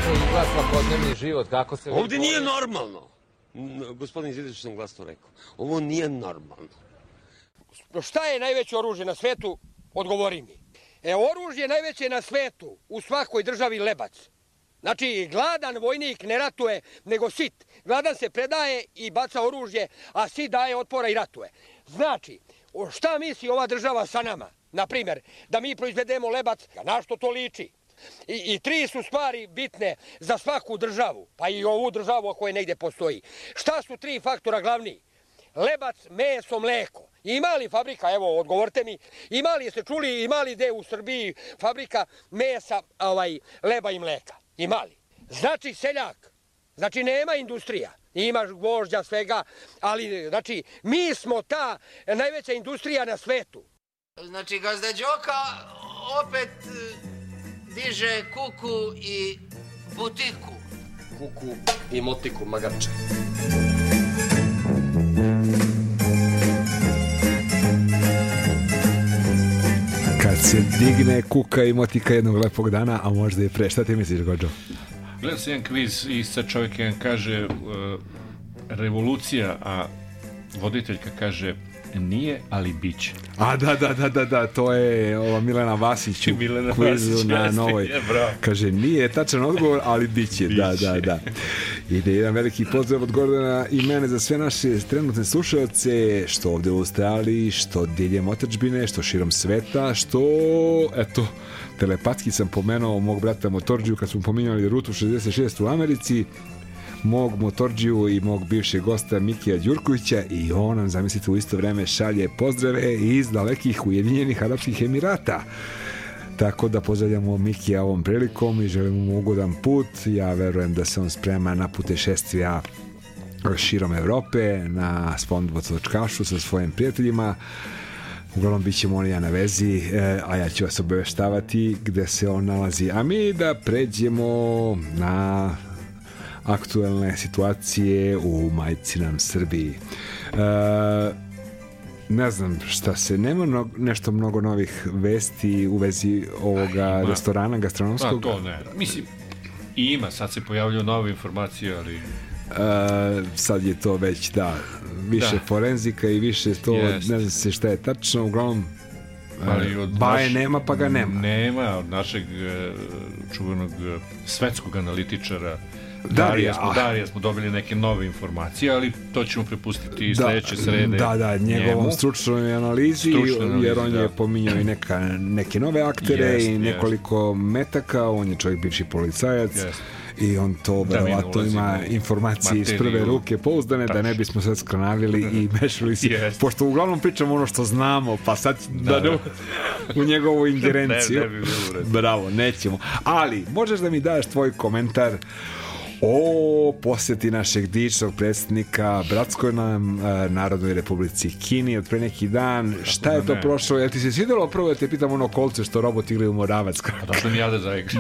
kako izgleda svakodnevni život, kako se... Ovdje nije normalno. Gospodin Izvidić sam glasno rekao. Ovo nije normalno. Šta je najveće oružje na svetu? Odgovori mi. Oružje najveće na svetu u svakoj državi lebac. Znači, gladan vojnik ne ratuje, nego sit. Gladan se predaje i baca oružje, a sit daje otpora i ratuje. Znači, šta misli ova država sa nama? Naprimjer, da mi proizvedemo lebac, na što to liči? I tri su stvari bitne za svaku državu, pa i ovu državu ako je negdje postoji. Šta su tri faktora glavni? Lebac, meso, mleko. Ima li fabrika, evo, odgovorite mi, ima li, jeste čuli, ima li gde u Srbiji fabrika mesa, leba i mleka? Ima li? Znači seljak, znači nema industrija, imaš gvožđa, svega, ali, znači, mi smo ta najveća industrija na svetu. Znači, gazda Đoka opet diže kuku i butiku. Kuku i motiku, magarče. Kad se digne kuka i motika jednog lepog dana, a možda i pre. Šta ti misliš, Gođo? Gledam se jedan kviz i sad čovjek jedan kaže revolucija, a voditeljka kaže nije, ali biće. A da, to je ova Milena Vasić u kvizu na Novoj. Kaže, nije tačan odgovor, ali biće. Da. Ide jedan veliki pozdrav od Gordana i mene za sve naše trenutne slušalce, što ovde u Australiji, što diljem otadžbine, što širom sveta, što, eto, telepatski sam pomenuo mog brata Motorđiju kad smo pominjali rutu 66 u Americi, mog Motorđiju i mog bivšeg gosta Mikija Đurkovića, i on nam, zamislite, u isto vreme šalje pozdrave iz dalekih Ujedinjenih Arapskih Emirata. Tako da pozdravljamo Mikija ovom prilikom i želimo mu ugodan put. Ja verujem da se on sprema na putešestvija širom Evrope, na Spondvotočkašu sa svojim prijateljima. Uglavnom bit ćemo on i ja na vezi, a ja ću vas obaveštavati gde se on nalazi. A mi da pređemo na aktuelne situacije u majci nam Srbiji. Ne znam šta se, nema nešto mnogo novih vesti u vezi ovoga restorana gastronomskog? To ne, mislim, ima, sad se pojavljaju nove informacije, ali... sad je to već, više forenzika i više to, ne znam se šta je tačno, uglavnom baje nema, pa ga nema. Nema, od našeg čuvenog svetskog analitičara Darija smo dobili neke nove informacije, ali to ćemo prepustiti sledeće srede. Njegovom stručnoj analizi, jer on je pominjao i neke nove aktere i nekoliko metaka, on je čovjek bivši policajac i on to verovatno ima informacije iz prve ruke pouzdane, da ne bismo sad skranavili i mešali se, pošto uglavnom pričamo ono što znamo, pa sad u njegovu ingerenciju. Bravo, nećemo. Ali, možeš da mi daš tvoj komentar o posjeti našeg dičnog predsjednika bratskoj nam Narodnoj Republici Kini od pre neki dan. Šta je to prošlo? Jel ti se svidjelo prvo da te pitam ono kolce što robot igra u Moravac? Da što mi jade za igra.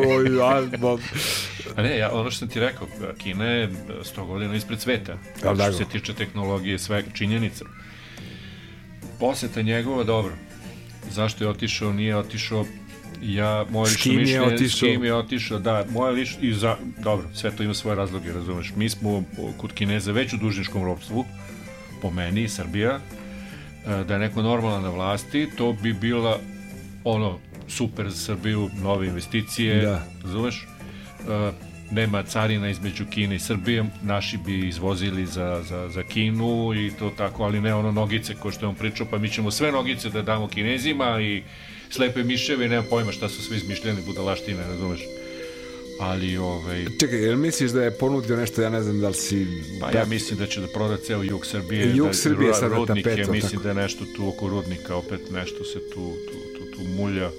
Ono što sam ti rekao, Kina je 100 godina ispred sveta. Što se tiče tehnologije, sve činjenica. Posjeta njegova, dobro. Zašto je otišao, nije otišao, moje lično mišljenje, s kim je otišao, moje lično, dobro, sve to ima svoje razloge, razumeš, mi smo kod Kineza već u dužničkom ropstvu, po meni, Srbija, da je neko normalno na vlasti, to bi bila super za Srbiju, nove investicije, razumeš, nema carina između Kine i Srbije, naši bi izvozili za Kinu i to tako, ali ne nogice ko što je on pričao, pa mi ćemo sve nogice da damo Kinezima i slepe miševe, nema pojma šta su svi izmišljeni budalaštine, razumeš? Ali, Čekaj, jel misliš da je ponudio nešto, ja ne znam da li si... Pa ja mislim da će da proda ceo jug Srbije. Jug Srbije sad na tapetu. Mislim da je nešto tu oko rudnika, opet nešto se tu mulja.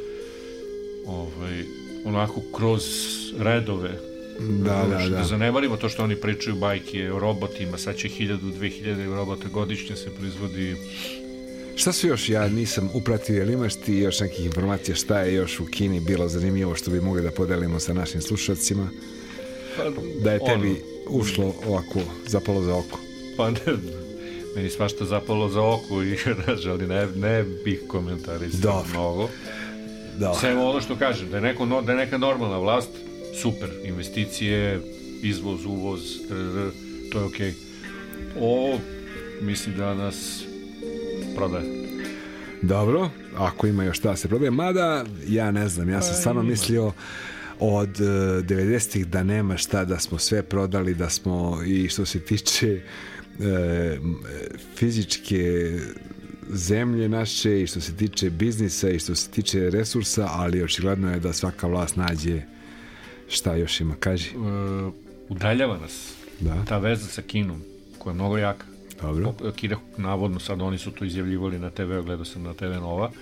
Onako kroz redove. Da zanemarimo to što oni pričaju bajke o robotima, sad će 1000-2000 robota godišnje se proizvodi. Šta su još, ja nisam upratio, jel imaš ti još nekih informacija šta je još u Kini bilo zanimljivo što bi mogli da podelimo sa našim slušalcima, da je tebi ušlo ovako, zapalo za oko? Pa ne, meni svašta zapalo za oko, ali ne bih komentarisao mnogo. Sve ono što kažem, da je neka normalna vlast, super, investicije, izvoz, uvoz, to je okej. Ovo misli da nas prodaje. Dobro, ako ima još šta se prodaje, mada ja ne znam, ja sam stvarno mislio od 90-ih da nema šta, da smo sve prodali, da smo i što se tiče fizičke zemlje naše i što se tiče biznisa i što se tiče resursa, ali očigledno je da svaka vlast nađe šta još ima, kaži. Udaljava nas ta veza sa Kinom, koja je mnogo jaka. Dobro. Kina, navodno, sad oni su to izjavljivali na TV, gledao sam na TV Nova,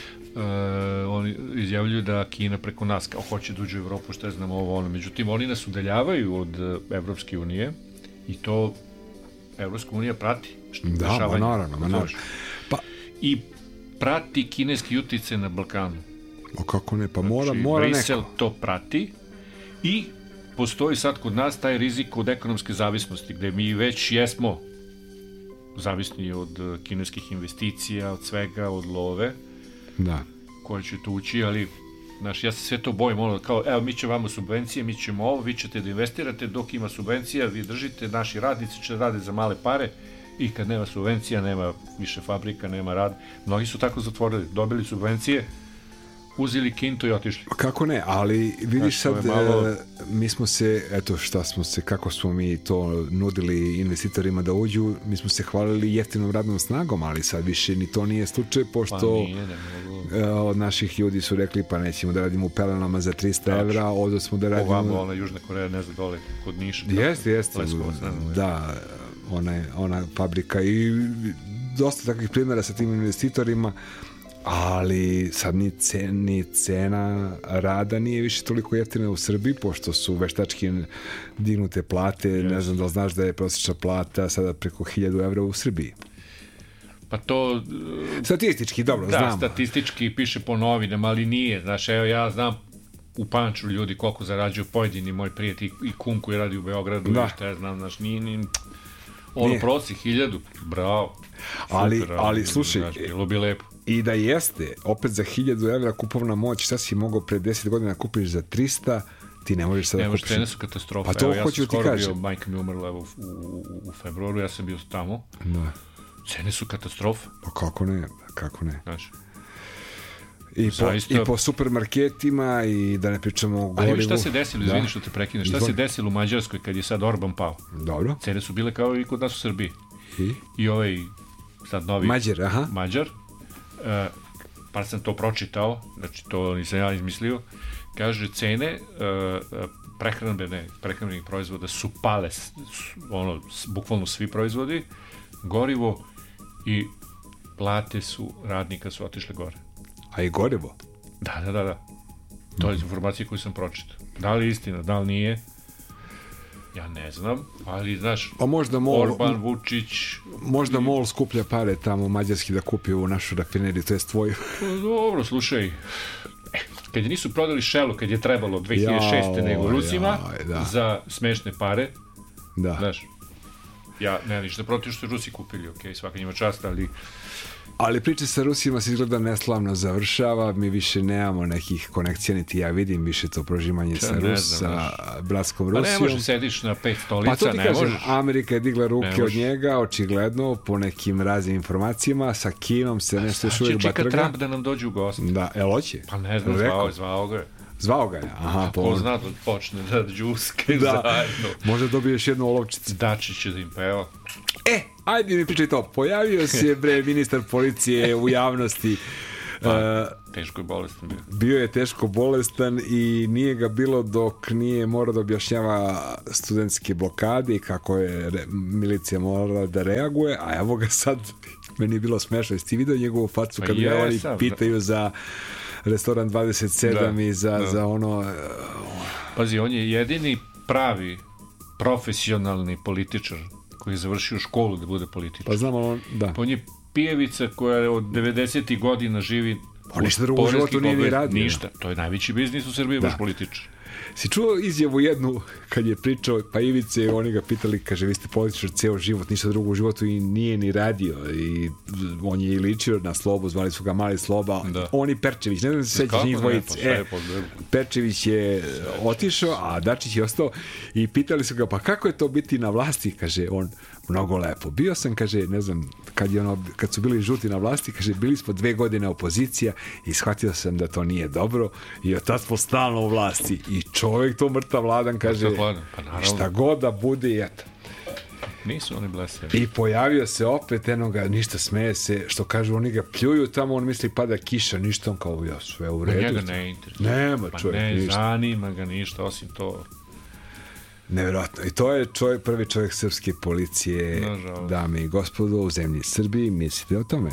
oni izjavljuju da Kina preko nas kao hoće da uđe u Evropu, što je znamo ovo ono. Međutim, oni nas udaljavaju od Evropske unije i to Evropska unija prati. Da, naravno. Pa, i prati kineski utjecaj na Balkanu. O kako ne, pa mora Brisel neko. to prati i postoji sad kod nas taj rizik od ekonomske zavisnosti, gde mi već jesmo zavisni od kineskih investicija, od svega, od love, koje će tu ući, ali znaš, ja se sve to bojim, ono, kao, evo, mi će vama subvencije, mi ćemo ovo, vi ćete da investirate, dok ima subvencija, vi držite, naši radnici će rade za male pare, i kad nema subvencija, nema više fabrika, nema rad. Mnogi su tako zatvorili, dobili subvencije, uzeli kinto i otišli. Kako ne, ali vidiš sad, mi smo se, eto šta smo se, kako smo mi to nudili investitorima da uđu, mi smo se hvalili jeftinom radnom snagom, ali sad više ni to nije slučaj, pošto od naših ljudi su rekli, pa nećemo da radimo u pelenama za 300 evra, ovdje smo da radimo... Ovamo, ona Južna Koreja, ne znam, dole, kod Niša. Jeste, da, ona fabrika i dosta takvih primjera sa tim investitorima, ali sad ni cena rada nije više toliko jeftina u Srbiji, pošto su veštački dignute plate, ne znam da li znaš da je prosječna plata sada preko 1000 evra u Srbiji. Pa to... Statistički, dobro, znamo. Da, statistički piše po novinama, ali nije. Znaš, evo ja znam u Panču ljudi koliko zarađuju pojedini moj prijatelj i kum koji radi u Beogradu, i šta ja znam, znaš, nije ono prosjek 1000, bravo. Ali slušaj, bilo bi lepo. I da jeste, opet za 1000 evra kupovna moć, šta si mogao pre 10 godina kupiš za 300, ti ne možeš sada kupiš. Cene su katastrofe. Pa to hoću ti kažem. Ja sam skoro bio, majka mi umrla u februaru, ja sam bio tamo. Da. Cene su katastrofe. Pa kako ne. Znaš. I po supermarketima i da ne pričamo o gorivu. Ali šta se desilo, izvini što te prekinem, šta se desilo u Mađarskoj kad je sad Orban pao? Dobro. Cene su bile kao i kod nas u Srbiji. I ovaj sad novi Mađar, pa sam to pročitao, znači to nisam ja izmislio, kaže cene prehrambenih proizvoda su pale, ono, bukvalno svi proizvodi, gorivo i plate su radnika su otišle gore. A i gorivo? Da. To je informacija koju sam pročitao. Da li je istina, da li nije? Ja ne znam, ali znaš, Orban, Vučić... Možda MOL skuplja pare tamo mađarski da kupi u našu rafineriju, to je tvoju. Dobro, slušaj, kad je nisu prodali Shellu, kad je trebalo 2006. nego Rusima, za smešne pare, znaš, ja ne ništa protiv što Rusi kupili, svaka njima čast, ali priča sa Rusima se izgleda neslavno završava, mi više nemamo nekih konekcija, niti ja vidim više to prožimanje sa bratskom Rusijom. Pa ne može sediš na 5 stolica, pa to ti kažem, Amerika je digla ruke od njega, očigledno, po nekim raznim informacijama, sa Kinom se nešto još uvijek batrga. Čeka Trump da nam dođe u gost. Da, hoće? Pa ne znam, zvao ga je. Zvao ga je, aha. Ko zna da počne da džuske zajedno. Možda dobiješ jednu olovčicu. Dačić će da im peva. Ajde mi pričaj to. Pojavio se, ministar policije u javnosti. Teško je bolestan bio. Bio je teško bolestan i nije ga bilo dok nije morao da objašnjava studentske blokade i kako je milicija morala da reaguje, a evo ga sad, meni je bilo smešno. Jesi ti vidio njegovu facu kad ga oni pitaju za restoran 27 i za ono... Pazi, on je jedini pravi profesionalni političar koji je završio školu da bude političar. Pa znamo, da. On je pijevica koja od 90. godina živi ništa drugo u životu nije ni radio. Ništa. To je najveći biznis u Srbiji, baš političar. Si čuo izjavu jednu kad je pričao, pa Ivice, oni ga pitali, kaže, vi ste političar ceo život, ništa drugo u životu i nije ni radio. I on je i ličio na Slobu, zvali su ga Mali Sloba. On i Perčević, ne znam da se sećaš njih dvojice. Perčević je otišao, a Dačić je ostao i pitali su ga, pa kako je to biti na vlasti? Kaže on, mnogo lepo. Bio sam, kaže, ne znam, kad su bili žuti na vlasti, kaže, bili smo 2 godine opozicija i shvatio sam da to nije dobro i od tad smo stalno u vlasti. I čovjek to mrtav Vladan, kaže, šta god da bude, i eto. Nisu oni blesavi. I pojavio se opet, enoga, ništa, smeje se, što kažu, oni ga pljuju tamo, on misli pada kiša, ništa, on kao, ja, sve u redu. Njega ne interesuje. Nema čovjek, ništa. Zanima ga ništa, osim to. Nevjerojatno. I to je prvi čovjek srpske policije, dame i gospodo, u zemlji Srbiji. Mislite o tome?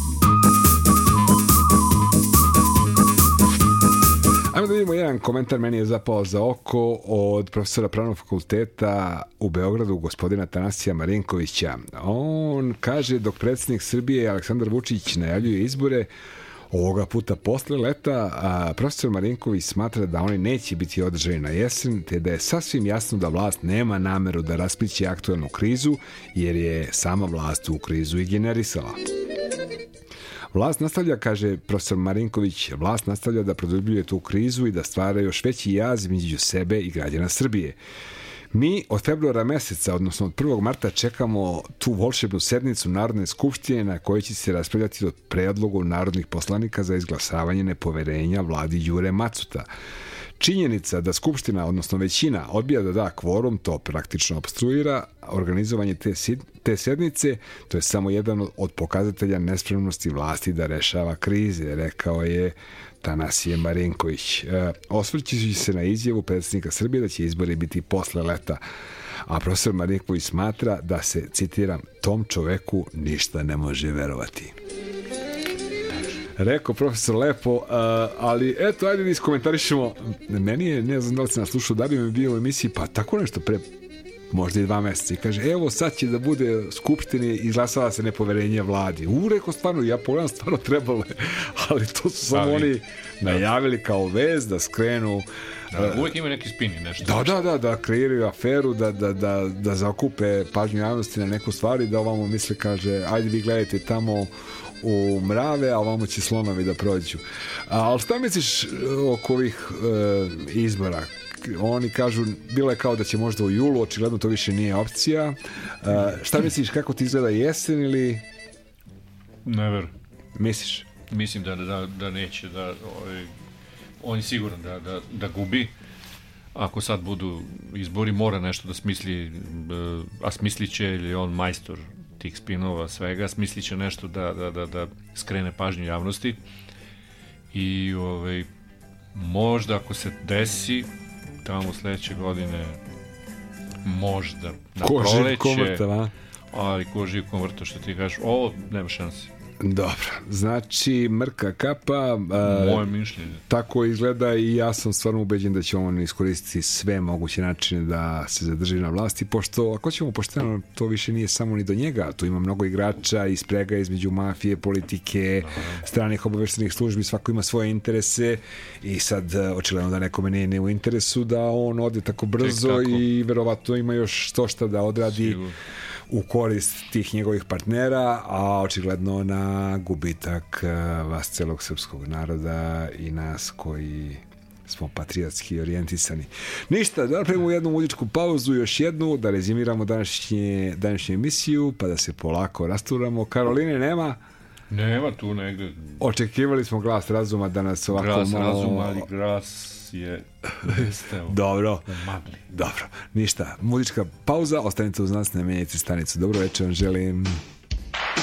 Ajmo da vidimo jedan komentar, meni je zapao za oko, od profesora Pravnog fakulteta u Beogradu, gospodina Tanasija Marinkovića. On kaže, dok predsjednik Srbije Aleksandar Vučić najavljuje izbore, ovoga puta posle leta, a profesor Marinković smatra da oni neće biti održani na jesen, te da je sasvim jasno da vlast nema nameru da raspliće aktuelnu krizu, jer je sama vlast u krizu i generisala. Vlast nastavlja, kaže profesor Marinković, vlast nastavlja da produbljuje tu krizu i da stvara još veći jaz između sebe i građana Srbije. Mi od februara meseca, odnosno od 1. marta, čekamo tu volšebnu sednicu Narodne skupštine na kojoj će se raspravljati o predlogu narodnih poslanika za izglasavanje nepoverenja vladi Đure Macuta. Činjenica da skupština, odnosno većina, odbija da da kvorum, to praktično opstruira organizovanje te sednice, to je samo jedan od pokazatelja nespremnosti vlasti da rešava krize, rekao je Tanasije Marinković. Osvrćući se na izjavu predsjednika Srbije da će izbori biti posle leta, a profesor Marinković smatra da se, citiram, tom čoveku ništa ne može verovati. Rekao profesor lepo, ali eto, ajde da iskomentarišemo. Meni je, ne znam da li se nas slušao, da bi mi bio u emisiji, pa tako nešto pre možda i 2 meseca i kaže, evo sad će da bude skupštine, izglasava se nepoverenje vladi. Rekao, stvarno, ja pogledam, stvarno trebalo je, ali to su samo oni najavili kao vez da skrenu. Uvijek ima neki spini, nešto. Da kreiraju aferu, da zakupe pažnju javnosti na neku stvari, da ovamo misle, kaže, ajde vi gledajte tamo u mrave, a ovamo će slonovi da prođu. Ali šta misliš oko ovih izbora? Oni kažu, bilo je kao da će možda u julu, očigledno to više nije opcija. Šta misliš, kako ti izgleda, jesen ili... Ne verujem. Misliš? Mislim da neće, da on je siguran da gubi. Ako sad budu izbori, mora nešto da smisli, a smislit će, ili on majstor tih spinova, svega, smislit će nešto da skrene pažnju javnosti i možda ako se desi tamo sledeće godine, možda na proleće, ali ko živ konvrta, što ti kažeš, ovo nema šanse. Dobro, znači mrka kapa. Moje mišljenje. Tako izgleda i ja sam stvarno ubeđen da će on iskoristiti sve moguće načine da se zadrži na vlasti, pošto ako ćemo pošteno, to više nije samo ni do njega, tu ima mnogo igrača i sprega između mafije, politike, stranih obaveštenih službi, svako ima svoje interese i sad očigledno da nekome nije u interesu da on ode tako brzo i verovatno ima još to šta da odradi u korist tih njegovih partnera, a očigledno na gubitak vas celog srpskog naroda i nas koji smo patriotski orijentisani. Ništa, da napravimo jednu muzičku pauzu, još jednu, da rezimiramo današnju emisiju, pa da se polako rasturamo. Karoline nema? Nema tu negde. Očekivali smo glas razuma da nas ovako glas razuma, ali glas je dobro, ništa, muzička pauza, ostanite uz nas, ne menjajte stanicu. Dobro večer vam želim.